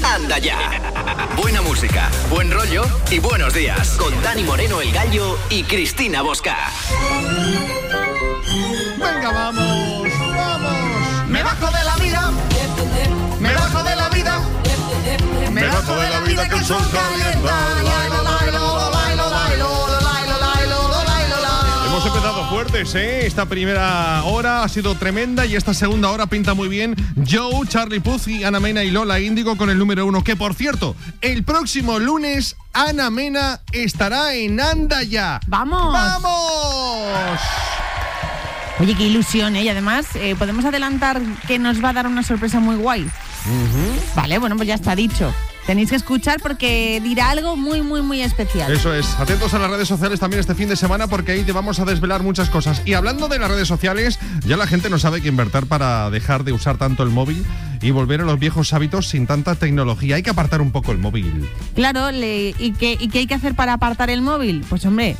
Anda Ya. Buena música, buen rollo y buenos días. Con Dani Moreno, el Gallo, y Cristina Bosca. Venga, vamos, vamos. Me bajo de la vida. Me bajo de la vida. Me bajo de la vida que el sol calienta. Hemos empezado fuertes, ¿eh? Esta primera hora ha sido tremenda y esta segunda hora pinta muy bien. Joe, Charlie Puth y Ana Mena y Lola Índigo con el número 1. Que, por cierto, el próximo lunes Ana Mena estará en Anda Ya. ¡Vamos! ¡Vamos! Oye, qué ilusión, ¿eh? Y además, podemos adelantar que nos va a dar una sorpresa muy guay. Vale, bueno, pues ya está dicho. Tenéis que escuchar porque dirá algo muy, muy, muy especial. Eso es. Atentos a las redes sociales también este fin de semana porque ahí te vamos a desvelar muchas cosas. Y hablando de las redes sociales, ya la gente no sabe qué inventar para dejar de usar tanto el móvil y volver a los viejos hábitos sin tanta tecnología. Hay que apartar un poco el móvil. Claro, ¿y qué hay que hacer para apartar el móvil? Pues hombre,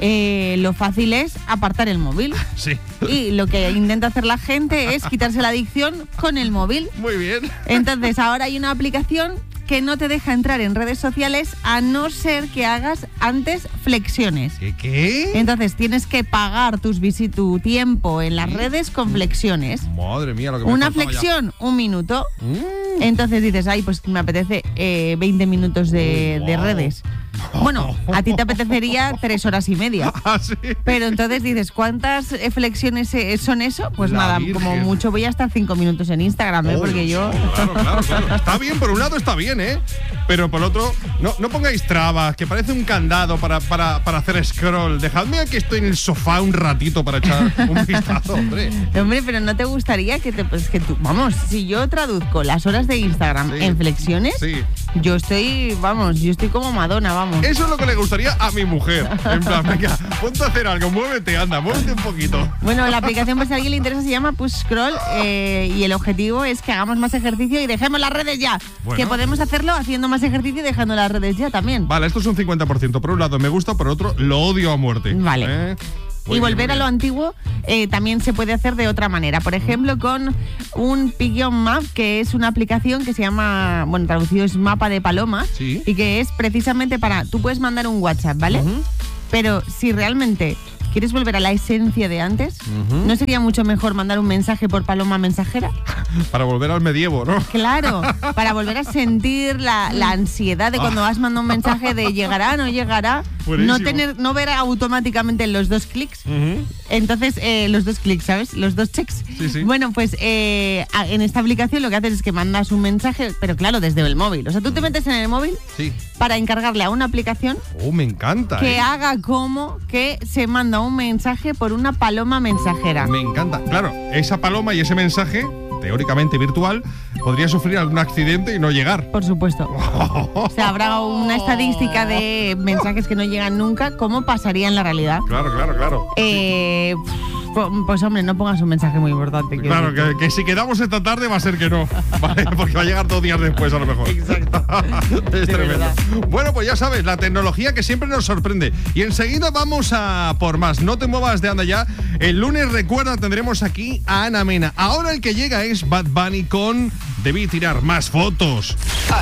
lo fácil es apartar el móvil. Sí. Y lo que intenta hacer la gente es quitarse la adicción con el móvil. Muy bien. Entonces, ahora hay una aplicación que no te deja entrar en redes sociales a no ser que hagas antes flexiones. ¿Qué? Entonces tienes que pagar tu tiempo en las redes con flexiones. Madre mía, lo que me Una faltaba flexión, 1 minuto. Entonces dices, ay, pues me apetece 20 minutos de redes. Bueno, a ti te apetecería 3 horas y media. ¿Ah, sí? Pero entonces dices, ¿cuántas flexiones son eso? Pues La nada, Virgen. como mucho voy a estar 5 minutos en Instagram, porque yo... Claro. Está bien, por un lado está bien, ¿eh? Pero por otro, no pongáis trabas, que parece un candado para hacer scroll. Dejadme aquí, estoy en el sofá un ratito para echar un vistazo, hombre. Hombre, pero ¿no te gustaría que tú... Vamos, si yo traduzco las horas de Instagram en flexiones, yo estoy como Madonna, vamos. Eso es lo que le gustaría a mi mujer. En plan, venga, ponte a hacer algo, muévete un poquito. Bueno, la aplicación, pues si a alguien le interesa, se llama Push Scroll y el objetivo es que hagamos más ejercicio y dejemos las redes ya. Bueno. Que podemos hacerlo haciendo más ejercicio y dejando las redes ya también. Vale, esto es un 50%. Por un lado me gusta, por otro lo odio a muerte. Vale. Y volver a lo antiguo también se puede hacer de otra manera. Por ejemplo, con un Pigeon Map, que es una aplicación que se llama, bueno, traducido es mapa de paloma, y que es precisamente para... Tú puedes mandar un WhatsApp, ¿vale? Pero si realmente quieres volver a la esencia de antes, ¿no sería mucho mejor mandar un mensaje por paloma mensajera? Para volver al medievo, ¿no? Claro, para volver a sentir la ansiedad de cuando vas mandando un mensaje de llegará, no llegará. Buenísimo. No ver automáticamente los 2 clics. Entonces, los 2 clics, ¿sabes? Los 2 checks. Sí. Bueno, pues en esta aplicación lo que haces es que mandas un mensaje, pero claro, desde el móvil. O sea, tú te metes en el móvil para encargarle a una aplicación me encanta. que haga como que se manda un mensaje por una paloma mensajera. Me encanta. Claro, esa paloma y ese mensaje, teóricamente virtual, podría sufrir algún accidente y no llegar. Por supuesto. O sea, habrá una estadística de mensajes que no llegan nunca. ¿Cómo pasaría en la realidad? Claro. Pues hombre, no pongas un mensaje muy importante. Claro, que si quedamos esta tarde va a ser que no, ¿vale? Porque va a llegar 2 días después a lo mejor. Exacto. Es tremendo. Verdad. Bueno, pues ya sabes, la tecnología que siempre nos sorprende. Y enseguida vamos a por más. No te muevas de Anda Ya. El lunes, recuerda, tendremos aquí a Ana Mena. Ahora el que llega es Bad Bunny con Debí tirar más fotos.